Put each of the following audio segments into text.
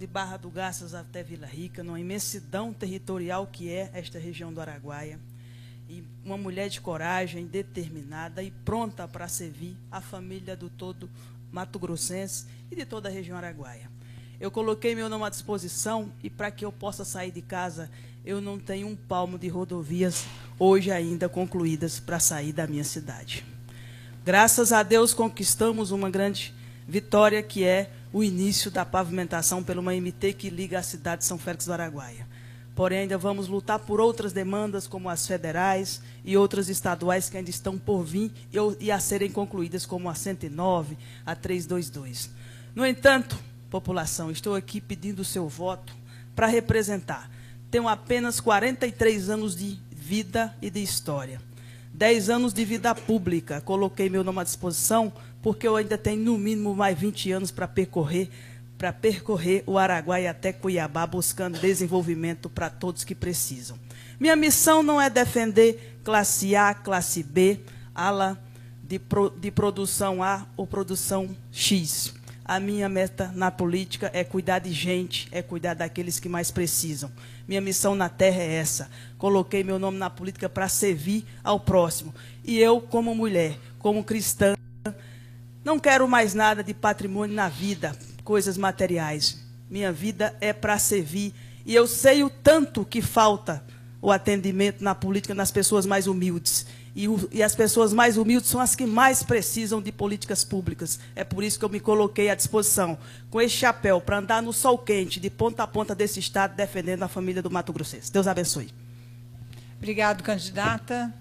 de Barra do Garças até Vila Rica, numa imensidão territorial que é esta região do Araguaia. E uma mulher de coragem, determinada e pronta para servir a família do todo mato-grossense e de toda a região araguaia. Eu coloquei meu nome à disposição e para que eu possa sair de casa, eu não tenho um palmo de rodovias hoje ainda concluídas para sair da minha cidade. Graças a Deus conquistamos uma grande vitória, que é o início da pavimentação pela uma MT que liga a cidade de São Félix do Araguaia. Porém, ainda vamos lutar por outras demandas, como as federais e outras estaduais que ainda estão por vir e a serem concluídas, como a 109, a 322. No entanto, população, estou aqui pedindo o seu voto para representar. Tenho apenas 43 anos de vida e de história. 10 anos de vida pública. Coloquei meu nome à disposição porque eu ainda tenho, no mínimo, mais 20 anos para percorrer o Araguaia até Cuiabá, buscando desenvolvimento para todos que precisam. Minha missão não é defender classe A, classe B, ala de produção A ou produção X. A minha meta na política é cuidar de gente, é cuidar daqueles que mais precisam. Minha missão na terra é essa. Coloquei meu nome na política para servir ao próximo. E eu, como mulher, como cristã, não quero mais nada de patrimônio na vida, coisas materiais. Minha vida é para servir. E eu sei o tanto que falta o atendimento na política nas pessoas mais humildes. E as pessoas mais humildes são as que mais precisam de políticas públicas. É por isso que eu me coloquei à disposição, com esse chapéu, para andar no sol quente, de ponta a ponta desse estado, defendendo a família do Mato Grossense. Deus abençoe. Obrigado, candidata.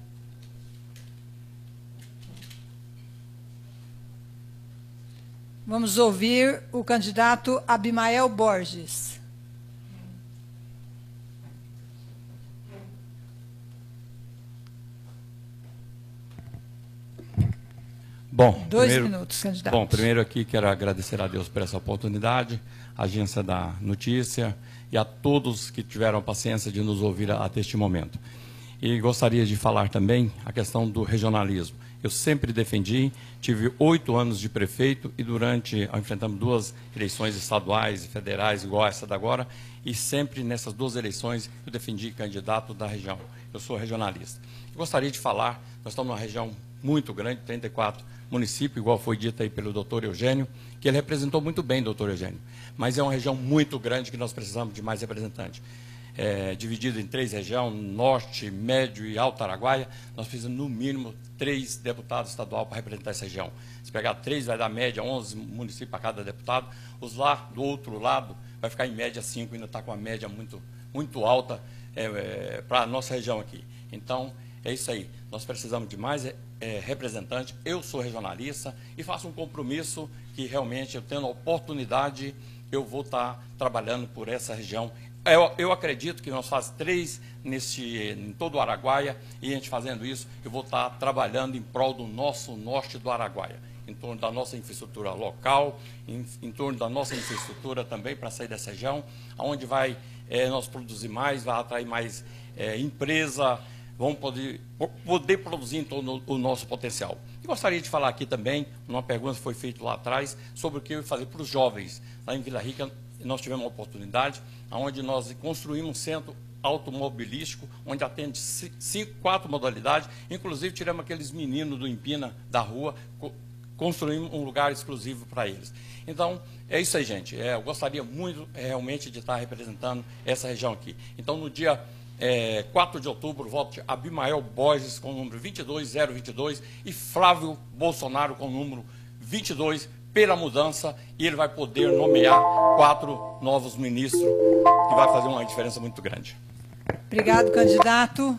Vamos ouvir o candidato Abimael Borges. Bom, 2 minutos, candidato. Bom, primeiro aqui quero agradecer a Deus por essa oportunidade, a Agência da Notícia e a todos que tiveram a paciência de nos ouvir até este momento. E gostaria de falar também a questão do regionalismo. Eu sempre defendi, tive 8 anos de prefeito e enfrentamos 2 eleições estaduais e federais, igual essa da agora, e sempre nessas 2 eleições eu defendi candidato da região. Eu sou regionalista. Eu gostaria de falar, nós estamos numa região muito grande, 34 municípios, igual foi dito aí pelo doutor Eugênio, que ele representou muito bem, doutor Eugênio, mas é uma região muito grande que nós precisamos de mais representantes. Dividido em 3 regiões, Norte, Médio e Alto Araguaia, nós precisamos, no mínimo, 3 deputados estaduais para representar essa região. Se pegar 3, vai dar média 11 municípios para cada deputado. Os lá do outro lado vai ficar em média 5, ainda está com uma média muito alta para a nossa região aqui. Então, é isso aí. Nós precisamos de mais representantes. Eu sou regionalista e faço um compromisso que realmente, eu tendo a oportunidade, eu vou estar trabalhando por essa região. Eu acredito que nós fazemos 3 em todo o Araguaia, e a gente fazendo isso, eu vou estar trabalhando em prol do nosso norte do Araguaia, em torno da nossa infraestrutura local, em torno da nossa infraestrutura também para sair dessa região, onde vai nós produzir mais, vai atrair mais empresa, vamos poder produzir em todo o nosso potencial. E gostaria de falar aqui também, uma pergunta que foi feita lá atrás, sobre o que eu ia fazer para os jovens. Lá em Vila Rica, nós tivemos uma oportunidade, onde nós construímos um centro automobilístico, onde atende 4 modalidades, inclusive tiramos aqueles meninos do Empina da rua, construímos um lugar exclusivo para eles. Então, é isso aí, gente. Eu gostaria muito realmente de estar representando essa região aqui. Então, no dia 4 de outubro, voto de Abimael Borges com o número 22022 e Flávio Bolsonaro com o número 22, pela mudança, e ele vai poder nomear 4 novos ministros, que vai fazer uma diferença muito grande. Obrigado, candidato.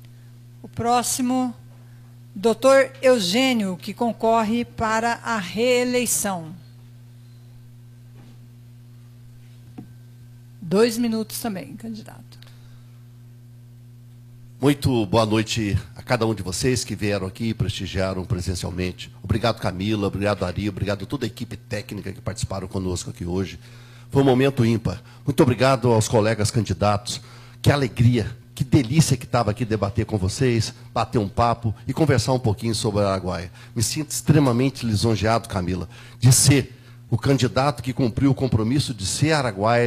O próximo, doutor Eugênio, que concorre para a reeleição. 2 minutos também, candidato. Muito boa noite a cada um de vocês que vieram aqui e prestigiaram presencialmente. Obrigado, Camila, obrigado, Ari, obrigado a toda a equipe técnica que participaram conosco aqui hoje. Foi um momento ímpar. Muito obrigado aos colegas candidatos. Que alegria, que delícia que estava aqui debater com vocês, bater um papo e conversar um pouquinho sobre a Araguaia. Me sinto extremamente lisonjeado, Camila, de ser o candidato que cumpriu o compromisso de ser Araguaia,